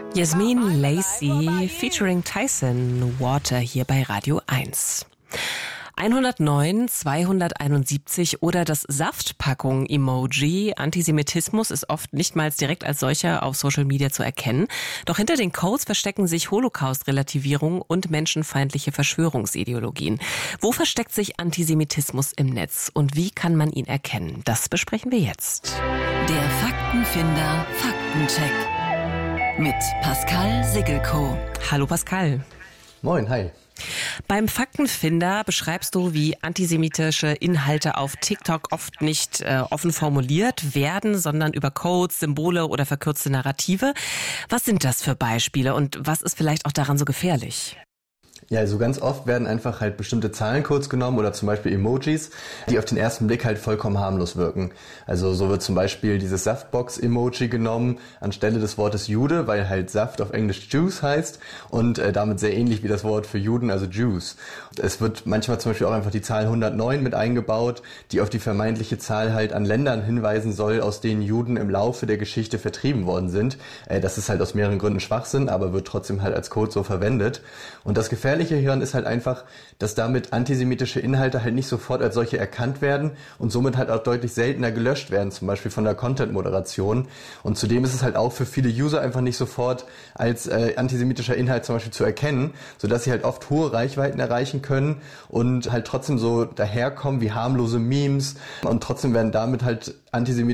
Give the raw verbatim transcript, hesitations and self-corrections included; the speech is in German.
Yasmin Lacey featuring Tyson, Water hier bei Radio eins. hundertneun, zweihunderteinundsiebzig oder das Saftpackung-Emoji. Antisemitismus ist oft nicht mal direkt als solcher auf Social Media zu erkennen. Doch hinter den Codes verstecken sich Holocaust-Relativierung und menschenfeindliche Verschwörungsideologien. Wo versteckt sich Antisemitismus im Netz und wie kann man ihn erkennen? Das besprechen wir jetzt. Der Faktenfinder Faktencheck mit Pascal Siggelkow. Hallo Pascal. Moin, hi. Beim Faktenfinder beschreibst du, wie antisemitische Inhalte auf TikTok oft nicht äh, offen formuliert werden, sondern über Codes, Symbole oder verkürzte Narrative. Was sind das für Beispiele und was ist vielleicht auch daran so gefährlich? Ja, also ganz oft werden einfach halt bestimmte Zahlencodes genommen oder zum Beispiel Emojis, die auf den ersten Blick halt vollkommen harmlos wirken. Also so wird zum Beispiel dieses Saftbox-Emoji genommen anstelle des Wortes Jude, weil halt Saft auf Englisch Juice heißt und äh, damit sehr ähnlich wie das Wort für Juden, also Jews. Es wird manchmal zum Beispiel auch einfach die Zahl hundertneun mit eingebaut, die auf die vermeintliche Zahl halt an Ländern hinweisen soll, aus denen Juden im Laufe der Geschichte vertrieben worden sind. Äh, das ist halt aus mehreren Gründen Schwachsinn, aber wird trotzdem halt als Code so verwendet. Und das Gefährliche hieran ist halt einfach, dass damit antisemitische Inhalte halt nicht sofort als solche erkannt werden und somit halt auch deutlich seltener gelöscht werden, zum Beispiel von der Content-Moderation. Und zudem ist es halt auch für viele User einfach nicht sofort als äh, antisemitischer Inhalt zum Beispiel zu erkennen, sodass sie halt oft hohe Reichweiten erreichen können und halt trotzdem so daherkommen wie harmlose Memes und trotzdem werden damit halt antisemitische